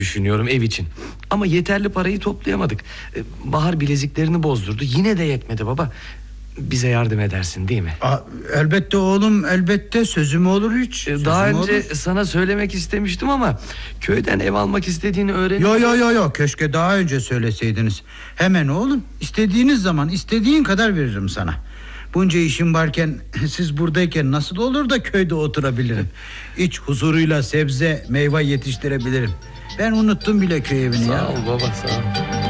düşünüyorum ev için. Ama yeterli parayı toplayamadık. Bahar bileziklerini bozdurdu. Yine de yetmedi baba. Bize yardım edersin değil mi? Elbette oğlum, elbette, sözüm olur hiç. Daha Sözüm önce olur. sana söylemek istemiştim ama köyden ev almak istediğini öğrenince... Yo, keşke daha önce söyleseydiniz. Hemen oğlum, istediğiniz zaman istediğin kadar veririm sana. Bunca işim varken siz buradayken nasıl olur da köyde oturabilirim? İç huzuruyla sebze meyve yetiştirebilirim. Ben unuttum bile köy evini ya. Sağ ol baba, sağ ol.